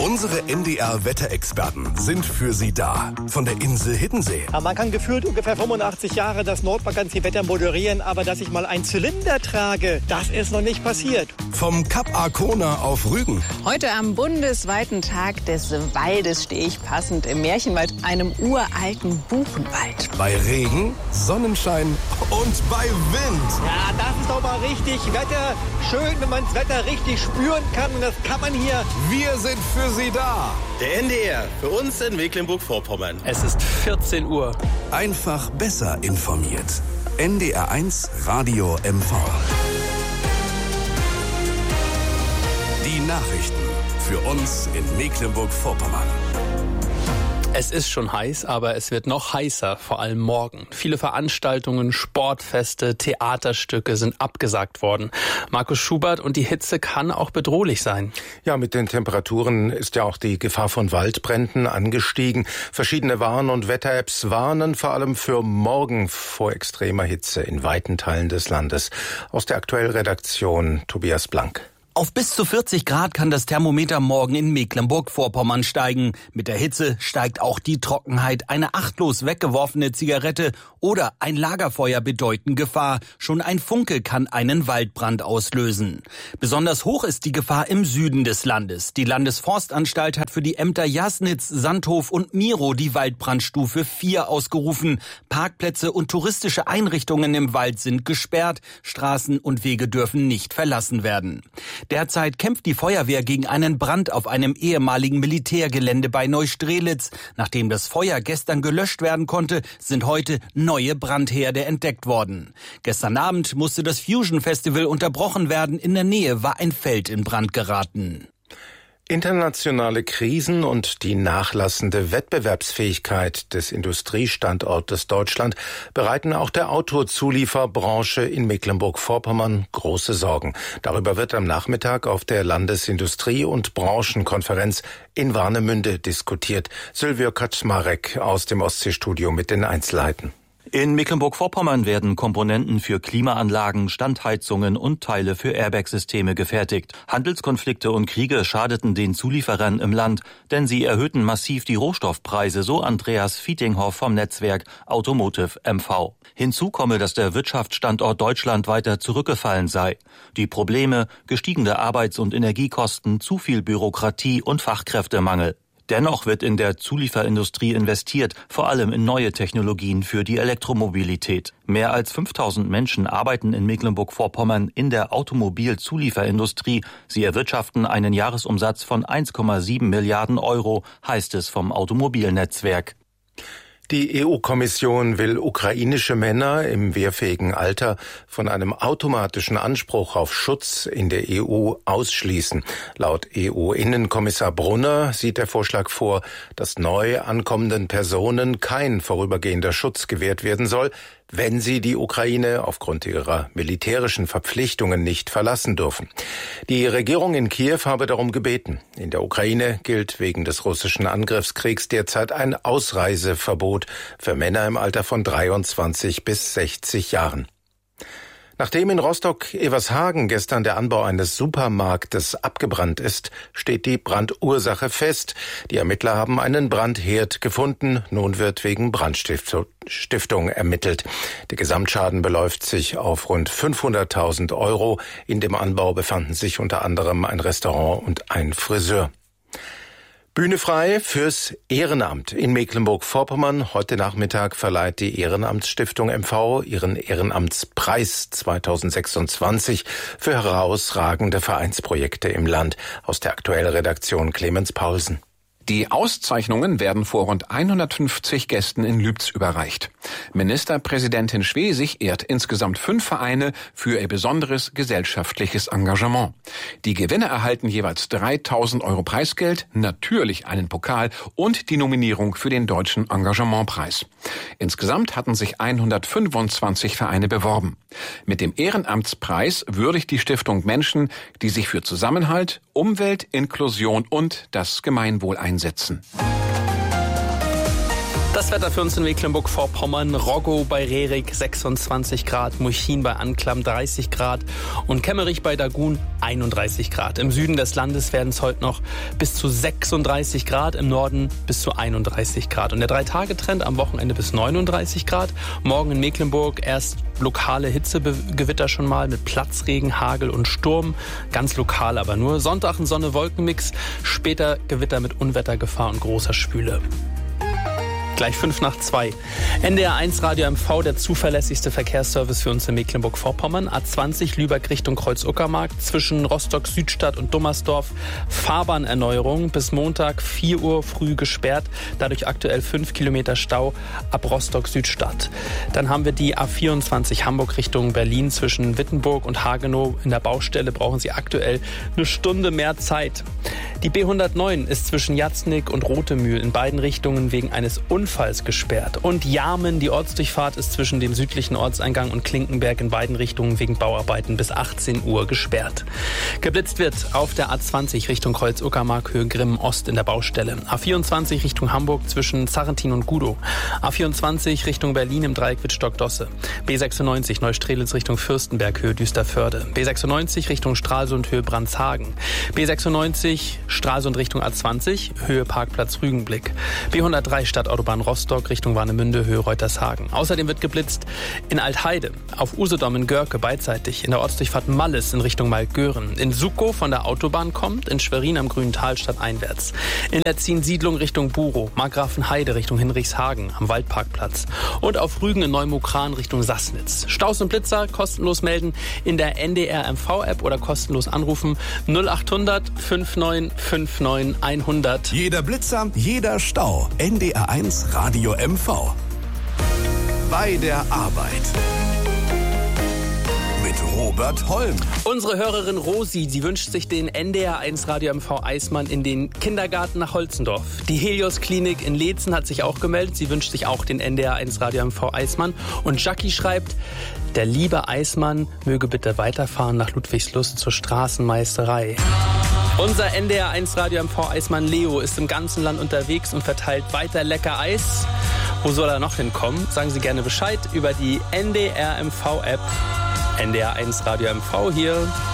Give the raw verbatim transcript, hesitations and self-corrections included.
Unsere N D R-Wetterexperten sind für Sie da. Von der Insel Hiddensee. Ja, man kann gefühlt ungefähr fünfundachtzig Jahre das Nordmagazin-Wetter moderieren, aber dass ich mal einen Zylinder trage, das ist noch nicht passiert. Vom Kap Arkona auf Rügen. Heute am bundesweiten Tag des Waldes stehe ich passend im Märchenwald, einem uralten Buchenwald. Bei Regen, Sonnenschein und bei Wind. Ja, das ist doch mal richtig Wetter. Schön, wenn man das Wetter richtig spüren kann, und das kann man hier. Wir sind für Sie da. Der N D R, für uns in Mecklenburg-Vorpommern. Es ist vierzehn Uhr. Einfach besser informiert. N D R eins Radio M V. Die Nachrichten für uns in Mecklenburg-Vorpommern. Es ist schon heiß, aber es wird noch heißer, vor allem morgen. Viele Veranstaltungen, Sportfeste, Theaterstücke sind abgesagt worden. Markus Schubert, und die Hitze kann auch bedrohlich sein. Ja, mit den Temperaturen ist ja auch die Gefahr von Waldbränden angestiegen. Verschiedene Warn- und Wetter-Apps warnen vor allem für morgen vor extremer Hitze in weiten Teilen des Landes. Aus der Aktuell-Redaktion Tobias Blank. Auf bis zu vierzig Grad kann das Thermometer morgen in Mecklenburg-Vorpommern steigen. Mit der Hitze steigt auch die Trockenheit. Eine achtlos weggeworfene Zigarette oder ein Lagerfeuer bedeuten Gefahr. Schon ein Funke kann einen Waldbrand auslösen. Besonders hoch ist die Gefahr im Süden des Landes. Die Landesforstanstalt hat für die Ämter Jasnitz, Sandhof und Miro die Waldbrandstufe vier ausgerufen. Parkplätze und touristische Einrichtungen im Wald sind gesperrt. Straßen und Wege dürfen nicht verlassen werden. Derzeit kämpft die Feuerwehr gegen einen Brand auf einem ehemaligen Militärgelände bei Neustrelitz. Nachdem das Feuer gestern gelöscht werden konnte, sind heute neue Brandherde entdeckt worden. Gestern Abend musste das Fusion Festival unterbrochen werden. In der Nähe war ein Feld in Brand geraten. Internationale Krisen und die nachlassende Wettbewerbsfähigkeit des Industriestandortes Deutschland bereiten auch der Autozulieferbranche in Mecklenburg-Vorpommern große Sorgen. Darüber wird am Nachmittag auf der Landesindustrie- und Branchenkonferenz in Warnemünde diskutiert. Sylvio Kaczmarek aus dem Ostseestudio mit den Einzelheiten. In Mecklenburg-Vorpommern werden Komponenten für Klimaanlagen, Standheizungen und Teile für Airbag-Systeme gefertigt. Handelskonflikte und Kriege schadeten den Zulieferern im Land, denn sie erhöhten massiv die Rohstoffpreise, so Andreas Fietinghoff vom Netzwerk Automotive M V. Hinzu komme, dass der Wirtschaftsstandort Deutschland weiter zurückgefallen sei. Die Probleme: gestiegene Arbeits- und Energiekosten, zu viel Bürokratie und Fachkräftemangel. Dennoch wird in der Zulieferindustrie investiert, vor allem in neue Technologien für die Elektromobilität. Mehr als fünftausend Menschen arbeiten in Mecklenburg-Vorpommern in der Automobilzulieferindustrie. Sie erwirtschaften einen Jahresumsatz von eins Komma sieben Milliarden Euro, heißt es vom Automobilnetzwerk. Die E U-Kommission will ukrainische Männer im wehrfähigen Alter von einem automatischen Anspruch auf Schutz in der E U ausschließen. Laut E U-Innenkommissar Brunner sieht der Vorschlag vor, dass neu ankommenden Personen kein vorübergehender Schutz gewährt werden soll, wenn sie die Ukraine aufgrund ihrer militärischen Verpflichtungen nicht verlassen dürfen. Die Regierung in Kiew habe darum gebeten. In der Ukraine gilt wegen des russischen Angriffskriegs derzeit ein Ausreiseverbot für Männer im Alter von dreiundzwanzig bis sechzig Jahren. Nachdem in Rostock-Evershagen gestern der Anbau eines Supermarktes abgebrannt ist, steht die Brandursache fest. Die Ermittler haben einen Brandherd gefunden. Nun wird wegen Brandstiftung ermittelt. Der Gesamtschaden beläuft sich auf rund fünfhunderttausend Euro. In dem Anbau befanden sich unter anderem ein Restaurant und ein Friseur. Bühne frei fürs Ehrenamt in Mecklenburg-Vorpommern. Heute Nachmittag verleiht die Ehrenamtsstiftung M V ihren Ehrenamtspreis zweitausendsechsundzwanzig für herausragende Vereinsprojekte im Land. Aus der Aktuell-Redaktion Clemens Paulsen. Die Auszeichnungen werden vor rund hundertfünfzig Gästen in Lübz überreicht. Ministerpräsidentin Schwesig ehrt insgesamt fünf Vereine für ihr besonderes gesellschaftliches Engagement. Die Gewinner erhalten jeweils dreitausend Euro Preisgeld, natürlich einen Pokal und die Nominierung für den Deutschen Engagementpreis. Insgesamt hatten sich hundertfünfundzwanzig Vereine beworben. Mit dem Ehrenamtspreis würdigt die Stiftung Menschen, die sich für Zusammenhalt, Umwelt, Inklusion und das Gemeinwohl einsetzen. Das Das Wetter für uns in Mecklenburg-Vorpommern: Roggow bei Rerik sechsundzwanzig Grad, Muchin bei Anklam dreißig Grad und Kemmerich bei Dagun einunddreißig Grad. Im Süden des Landes werden es heute noch bis zu sechsunddreißig Grad, im Norden bis zu einunddreißig Grad. Und der Drei-Tage-Trend am Wochenende bis neununddreißig Grad. Morgen in Mecklenburg erst lokale Hitzegewitter schon mal mit Platzregen, Hagel und Sturm. Ganz lokal aber nur. Sonntag ein Sonne-Wolken-Mix, später Gewitter mit Unwettergefahr und großer Spüle. Gleich fünf nach zwei. N D R eins Radio M V, der zuverlässigste Verkehrsservice für uns in Mecklenburg-Vorpommern. A zwanzig Lübeck Richtung Kreuz-Uckermark zwischen Rostock-Südstadt und Dummersdorf. Fahrbahnerneuerung bis Montag vier Uhr früh gesperrt. Dadurch aktuell fünf Kilometer Stau ab Rostock-Südstadt. Dann haben wir die A vierundzwanzig Hamburg Richtung Berlin zwischen Wittenburg und Hagenow. In der Baustelle brauchen Sie aktuell eine Stunde mehr Zeit. Die B hundertneun ist zwischen Jatznick und Rotemühl in beiden Richtungen wegen eines Unfalls gesperrt. Und Jarmen, die Ortsdurchfahrt, ist zwischen dem südlichen Ortseingang und Klinkenberg in beiden Richtungen wegen Bauarbeiten bis achtzehn Uhr gesperrt. Geblitzt wird auf der A zwanzig Richtung Kreuz-Uckermark, Höhe Grimmen Ost in der Baustelle. A vierundzwanzig Richtung Hamburg zwischen Zarrentin und Gudow. A vierundzwanzig Richtung Berlin im Dreieck Wittstock-Dosse. B sechsundneunzig Neustrelitz Richtung Fürstenberg, Höhe Düsterförde. B sechsundneunzig Richtung Stralsund, Höhe Brandshagen. B sechsundneunzig Stralsund Richtung A zwanzig, Höhe Parkplatz Rügenblick. B hundertdrei Stadtautobahn Rostock Richtung Warnemünde, Höhe Reutershagen. Außerdem wird geblitzt in Altheide, auf Usedom in Görke beidseitig, in der Ortsdurchfahrt Malles in Richtung Maltgören, in Suckow von der Autobahn kommt, in Schwerin am Grünen Tal stadteinwärts, in Letzin-Siedlung Richtung Burow, Markgrafenheide Richtung Hinrichshagen am Waldparkplatz und auf Rügen in Neumokran Richtung Sassnitz. Staus und Blitzer kostenlos melden in der N D R M V-App oder kostenlos anrufen null achthundert neunundfünfzig fünf neun hundert. Jeder Blitzer, jeder Stau. N D R eins Radio M V. Bei der Arbeit. Mit Robert Holm. Unsere Hörerin Rosi, sie wünscht sich den N D R eins Radio M V Eismann in den Kindergarten nach Holzendorf. Die Helios Klinik in Leetzen hat sich auch gemeldet. Sie wünscht sich auch den N D R eins Radio M V Eismann. Und Jackie schreibt: Der liebe Eismann möge bitte weiterfahren nach Ludwigslust zur Straßenmeisterei. Unser N D R eins Radio M V Eismann Leo ist im ganzen Land unterwegs und verteilt weiter lecker Eis. Wo soll er noch hinkommen? Sagen Sie gerne Bescheid über die N D R M V App. N D R eins Radio M V hier.